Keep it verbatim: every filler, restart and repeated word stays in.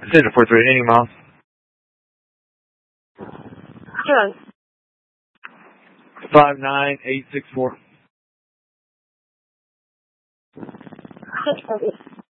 Center four three, any miles? Sure. Five nine eight six four. six forty.